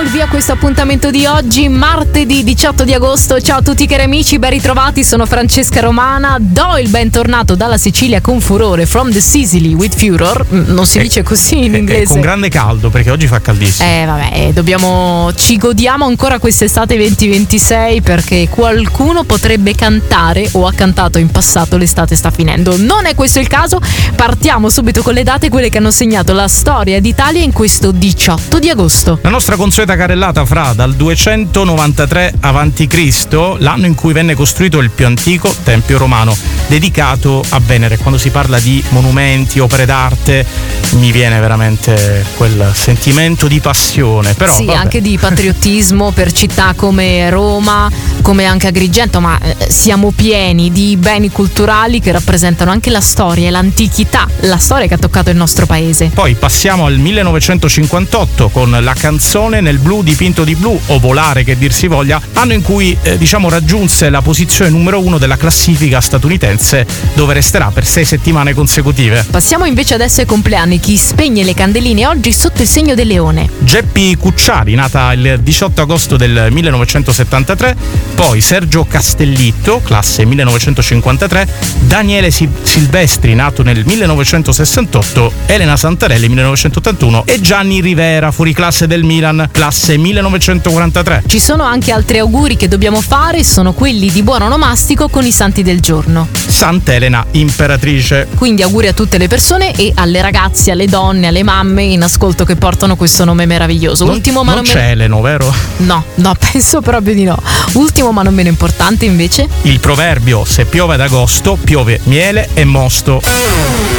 il via questo appuntamento di oggi, martedì 18 di agosto. Ciao a tutti cari amici, ben ritrovati, sono Francesca Romana. Do il bentornato dalla Sicilia con furore, from the Sicily with furor. Non si dice così in inglese. Con grande caldo, perché oggi fa caldissimo. Ci godiamo ancora quest'estate 2026, perché qualcuno potrebbe cantare o ha cantato in passato l'estate sta finendo. Non è questo il caso. Partiamo subito con le date, quelle che hanno segnato la storia d'Italia in questo 18 di agosto. La nostra consueta carrellata fra dal 293 a.C., l'anno in cui venne costruito il più antico tempio romano dedicato a Venere. Quando si parla di monumenti, opere d'arte, mi viene veramente quel sentimento di passione. Però, sì, anche di patriottismo per città come Roma, come anche Agrigento, ma siamo pieni di beni culturali che rappresentano anche la storia e l'antichità, la storia che ha toccato il nostro paese. Poi passiamo al 1958 con La canzone nel blu dipinto di blu, o Volare che dir si voglia, anno in cui raggiunse la posizione numero 1 della classifica statunitense, dove resterà per 6 settimane consecutive. Passiamo invece adesso ai compleanni, chi spegne le candeline oggi sotto il segno del leone. Geppi Cucciari, nata il 18 agosto del 1973, poi Sergio Castellitto, classe 1953, Daniele Silvestri, nato nel 1968, Elena Santarelli 1981 e Gianni Rivera, fuoriclasse del Milan, classe 1943. Ci sono anche altri auguri che dobbiamo fare, sono quelli di buon onomastico con i santi del giorno. Sant'Elena Imperatrice. Quindi auguri a tutte le persone e alle ragazze, alle donne, alle mamme in ascolto che portano questo nome meraviglioso. Non c'è Eleno, vero? No, penso proprio di no. Ultimo ma non meno importante invece, il proverbio: se piove ad agosto piove miele e mosto.